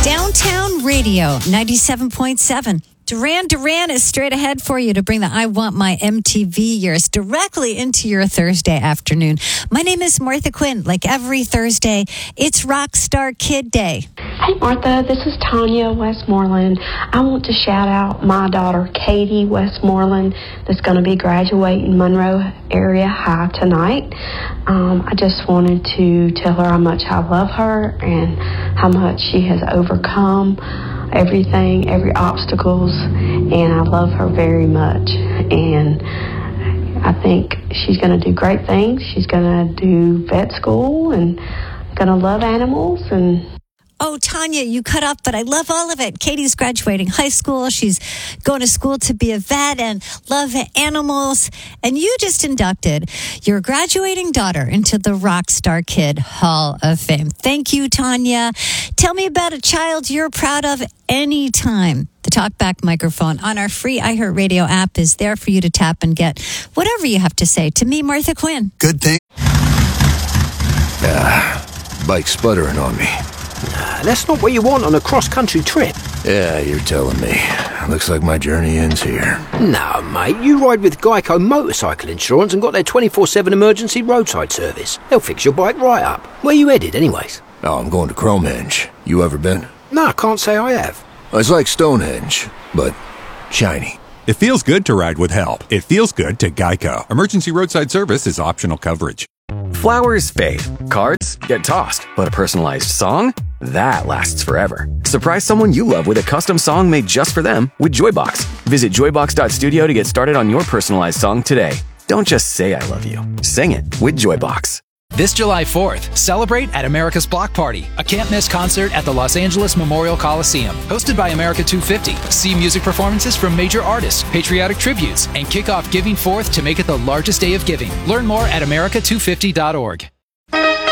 Downtown Radio, 97.7. Duran Duran is straight ahead for you to bring the I Want My MTV years directly into your Thursday afternoon. My name is Martha Quinn. Like every Thursday, it's Rockstar Kid Day. Hey, Martha, this is Tanya Westmoreland. I want to shout out my daughter, Katie Westmoreland, that's going to be graduating Monroe Area High tonight. I just wanted to tell her how much I love her and how much she has overcome everything, every obstacles, and I love her very much. And I think she's going to do great things. She's going to do vet school and going to love animals. And oh, Tanya, you cut off, but I love all of it. Katie's graduating high school. She's going to school to be a vet and love animals. And you just inducted your graduating daughter into the Rockstar Kid Hall of Fame. Thank you, Tanya. Tell me about a child you're proud of anytime. The TalkBack microphone on our free iHeartRadio app is there for you to tap and get whatever you have to say. To me, Martha Quinn. Good thing. Bike sputtering on me. That's not what you want on a cross-country trip. Yeah, you're telling me. Looks like my journey ends here. No, mate, you ride with Geico Motorcycle Insurance and got their 24/7 emergency roadside service. They'll fix your bike right up. Where you headed, anyways? Oh, I'm going to Cromehenge. You ever been? No, I can't say I have. It's like Stonehenge, but shiny. It feels good to ride with help. It feels good to Geico. Emergency roadside service is optional coverage. Flowers fade, cards get tossed, but a personalized song? That lasts forever. Surprise someone you love with a custom song made just for them with Joybox. Visit joybox.studio to get started on your personalized song today. Don't just say I love you. Sing it with Joybox. This July 4th, celebrate at America's Block Party, a can't-miss concert at the Los Angeles Memorial Coliseum. Hosted by America 250, see music performances from major artists, patriotic tributes, and kick off Giving Forth to make it the largest day of giving. Learn more at america250.org.